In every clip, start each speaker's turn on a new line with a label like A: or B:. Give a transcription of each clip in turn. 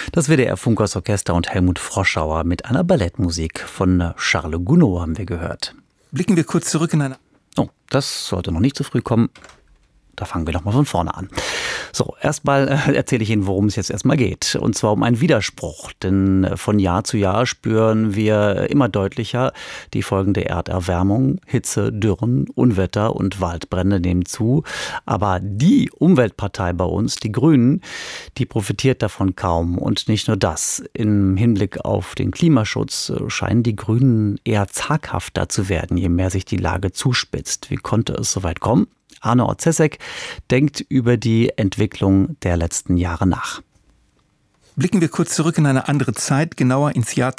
A: Das WDR-Funkhausorchester und Helmut Froschauer mit einer Ballettmusik von Charles Gounod haben wir gehört.
B: Blicken wir kurz zurück in eine...
A: Oh, das sollte noch nicht zu früh kommen. Da fangen wir nochmal von vorne an. So, erstmal erzähle ich Ihnen, worum es jetzt erstmal geht. Und zwar um einen Widerspruch. Denn von Jahr zu Jahr spüren wir immer deutlicher die Folgen der Erderwärmung. Hitze, Dürren, Unwetter und Waldbrände nehmen zu. Aber die Umweltpartei bei uns, die Grünen, die profitiert davon kaum. Und nicht nur das. Im Hinblick auf den Klimaschutz scheinen die Grünen eher zaghafter zu werden, je mehr sich die Lage zuspitzt. Wie konnte es so weit kommen? Arne Orzesek denkt über die Entwicklung der letzten Jahre nach.
B: Blicken wir kurz zurück in eine andere Zeit, genauer ins Jahr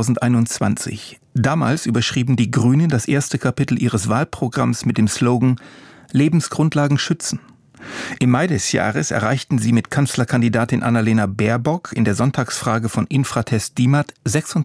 B: 2021. Damals überschrieben die Grünen das erste Kapitel ihres Wahlprogramms mit dem Slogan »Lebensgrundlagen schützen«. Im Mai des Jahres erreichten sie mit Kanzlerkandidatin Annalena Baerbock in der Sonntagsfrage von Infratest DIMAP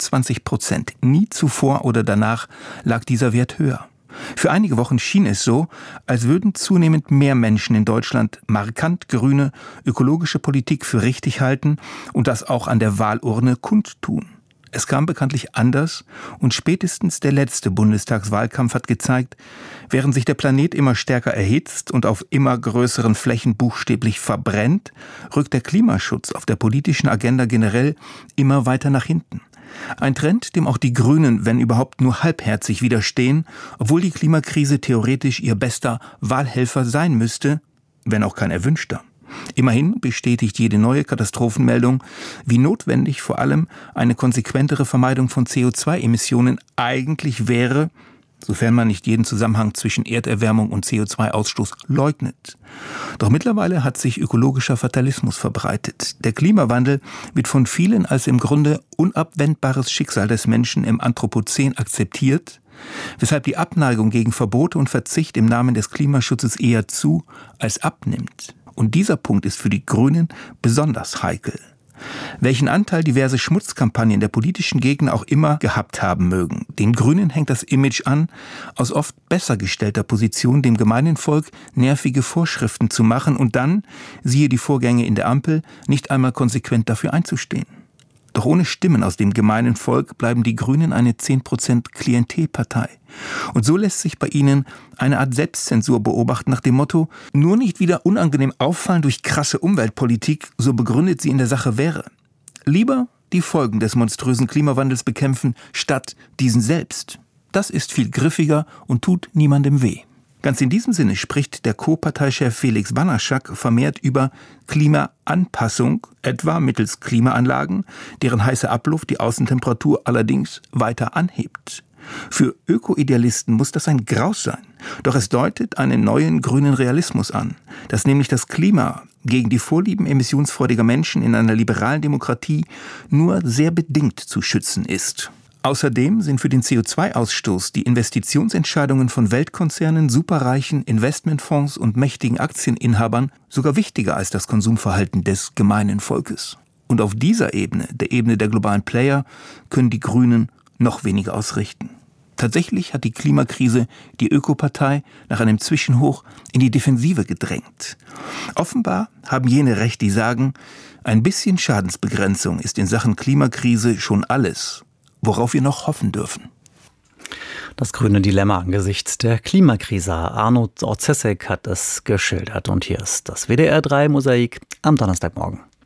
B: 26%. Nie zuvor oder danach lag dieser Wert höher. Für einige Wochen schien es so, als würden zunehmend mehr Menschen in Deutschland markant grüne, ökologische Politik für richtig halten und das auch an der Wahlurne kundtun. Es kam bekanntlich anders und spätestens der letzte Bundestagswahlkampf hat gezeigt, während sich der Planet immer stärker erhitzt und auf immer größeren Flächen buchstäblich verbrennt, rückt der Klimaschutz auf der politischen Agenda generell immer weiter nach hinten. Ein Trend, dem auch die Grünen, wenn überhaupt, nur halbherzig widerstehen, obwohl die Klimakrise theoretisch ihr bester Wahlhelfer sein müsste, wenn auch kein erwünschter. Immerhin bestätigt jede neue Katastrophenmeldung, wie notwendig vor allem eine konsequentere Vermeidung von CO2-Emissionen eigentlich wäre, sofern man nicht jeden Zusammenhang zwischen Erderwärmung und CO2-Ausstoß leugnet. Doch mittlerweile hat sich ökologischer Fatalismus verbreitet. Der Klimawandel wird von vielen als im Grunde unabwendbares Schicksal des Menschen im Anthropozän akzeptiert, weshalb die Abneigung gegen Verbote und Verzicht im Namen des Klimaschutzes eher zu als abnimmt. Und dieser Punkt ist für die Grünen besonders heikel. Welchen Anteil diverse Schmutzkampagnen der politischen Gegner auch immer gehabt haben mögen. Den Grünen hängt das Image an, aus oft besser gestellter Position dem gemeinen Volk nervige Vorschriften zu machen und dann, siehe die Vorgänge in der Ampel, nicht einmal konsequent dafür einzustehen. Doch ohne Stimmen aus dem gemeinen Volk bleiben die Grünen eine 10% Klientelpartei. Und so lässt sich bei ihnen eine Art Selbstzensur beobachten nach dem Motto, nur nicht wieder unangenehm auffallen durch krasse Umweltpolitik, so begründet sie in der Sache wäre. Lieber die Folgen des monströsen Klimawandels bekämpfen, statt diesen selbst. Das ist viel griffiger und tut niemandem weh. Ganz in diesem Sinne spricht der Co-Parteichef Felix Banaschak vermehrt über Klimaanpassung, etwa mittels Klimaanlagen, deren heiße Abluft die Außentemperatur allerdings weiter anhebt. Für Öko-Idealisten muss das ein Graus sein. Doch es deutet einen neuen grünen Realismus an, dass nämlich das Klima gegen die Vorlieben emissionsfreudiger Menschen in einer liberalen Demokratie nur sehr bedingt zu schützen ist. Außerdem sind für den CO2-Ausstoß die Investitionsentscheidungen von Weltkonzernen, Superreichen, Investmentfonds und mächtigen Aktieninhabern sogar wichtiger als das Konsumverhalten des gemeinen Volkes. Und auf dieser Ebene, der Ebene der globalen Player, können die Grünen noch weniger ausrichten. Tatsächlich hat die Klimakrise die Ökopartei nach einem Zwischenhoch in die Defensive gedrängt. Offenbar haben jene recht, die sagen, ein bisschen Schadensbegrenzung ist in Sachen Klimakrise schon alles, worauf wir noch hoffen dürfen.
A: Das grüne Dilemma angesichts der Klimakrise. Arno Orzesek hat es geschildert. Und hier ist das WDR 3 Mosaik am Donnerstagmorgen.